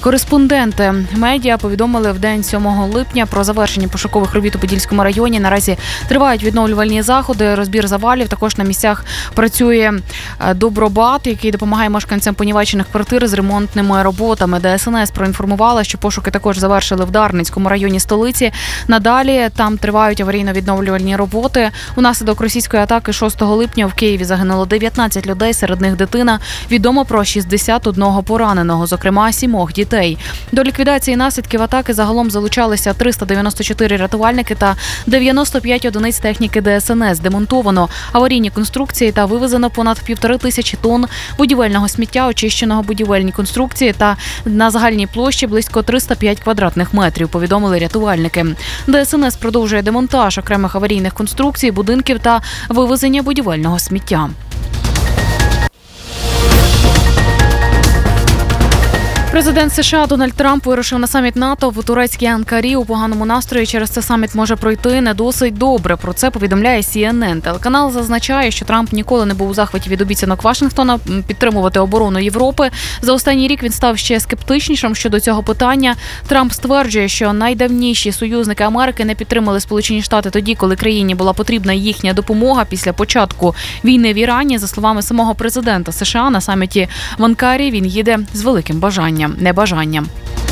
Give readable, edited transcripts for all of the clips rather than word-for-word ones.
Кореспонденти медіа повідомили в день 7 липня про завершення пошукових робіт у Подільському районі. Наразі тривають відновлювальні заходи, розбір завалів. Також на місцях працює Добробат, який допомагає мешканцям понівечених квартир з ремонтними роботами. ДСНС проінформувала, що пошуки також завершили в Дарницькому районі столиці. Надалі там тривають аварійно-відновлювальні роботи. Унаслідок російської атаки 6 липня в Києві загинуло 19 людей, серед них дитина. Відомо про 61 пораненого, зокрема 7 дітей. До ліквідації наслідків атаки загалом залучалися 394 рятувальники та 95 одиниць техніки ДСНС. Демонтовано аварійні конструкції та вивезено понад 1500 тонн будівельного сміття, очищеного будівельні конструкції та на загальній площі близько 305 квадратних метрів, повідомили рятувальники. ДСНС продовжує демонтаж окремих аварійних конструкцій, будинків та вивезення будівельного сміття. Президент США Дональд Трамп вирушив на саміт НАТО в турецькій Анкарі у поганому настрої. Через це саміт може пройти не досить добре. Про це повідомляє CNN. Телеканал зазначає, що Трамп ніколи не був у захваті від обіцянок Вашингтона підтримувати оборону Європи. За останній рік він став ще скептичнішим щодо цього питання. Трамп стверджує, що найдавніші союзники Америки не підтримали Сполучені Штати тоді, коли країні була потрібна їхня допомога після початку війни в Ірані. За словами самого президента США, на саміті в Анкарі він їде з великим небажанням.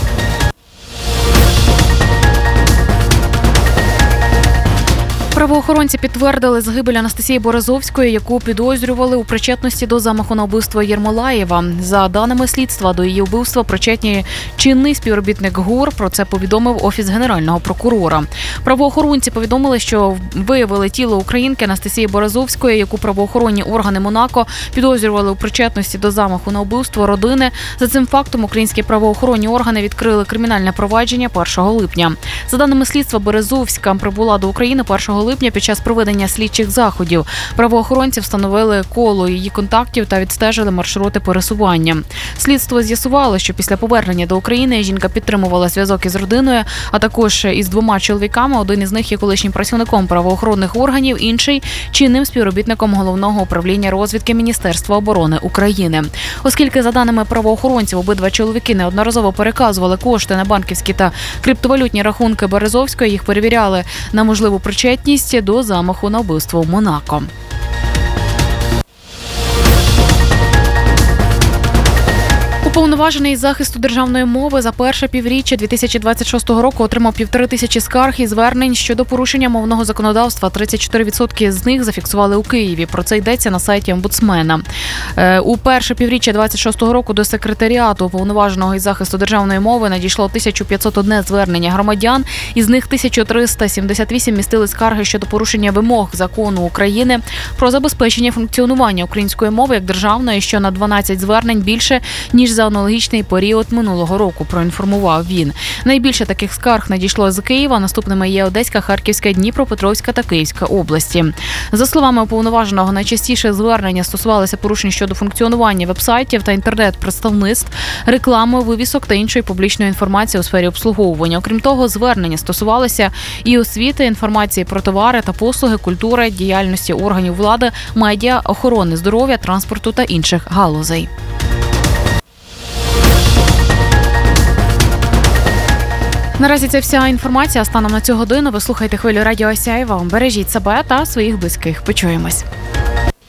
Правоохоронці підтвердили загибель Анастасії Березовської, яку підозрювали у причетності до замаху на вбивство Єрмолаєва. За даними слідства, до її вбивства причетні чинний співробітник ГУР. Про це повідомив Офіс Генерального прокурора. Правоохоронці повідомили, що виявили тіло українки Анастасії Березовської, яку правоохоронні органи Монако підозрювали у причетності до замаху на вбивство родини. За цим фактом українські правоохоронні органи відкрили кримінальне провадження 1 липня. За даними слідства, Березовська прибула до України 1 липня під час проведення слідчих заходів. Правоохоронці встановили коло її контактів та відстежили маршрути пересування. Слідство з'ясувало, що після повернення до України жінка підтримувала зв'язок із родиною, а також із 2 чоловіками. Один із них є колишнім працівником правоохоронних органів, інший – чинним співробітником Головного управління розвідки Міністерства оборони України. Оскільки, за даними правоохоронців, обидва чоловіки неодноразово переказували кошти на банківські та криптовалютні рахунки Березовської, їх перевіряли на можливу причетність до замаху на вбивство в Монако. Уповноважений із захисту державної мови за перше півріччя 2026 року отримав 1500 скарг і звернень щодо порушення мовного законодавства. 34% з них зафіксували у Києві. Про це йдеться на сайті омбудсмена. У перше півріччя 2026 року до секретаріату уповноваженого із захисту державної мови надійшло 1501 звернення громадян. Із них 1378 містили скарги щодо порушення вимог закону України про забезпечення функціонування української мови як державної, що на 12 звернень більше, ніж за аналогічний період минулого року, проінформував він. Найбільше таких скарг надійшло з Києва, наступними є Одеська, Харківська, Дніпропетровська та Київська області. За словами уповноваженого, найчастіше звернення стосувалися порушень щодо функціонування вебсайтів та інтернет-представництв, реклами, вивісок та іншої публічної інформації у сфері обслуговування. Окрім того, звернення стосувалися і освіти, інформації про товари та послуги, культури, діяльності органів влади, медіа, охорони здоров'я, транспорту та інших галузей. Наразі це вся інформація станом на цю годину. Ви слухаєте хвилю радіо Сяйва. Бережіть себе та своїх близьких. Почуємось.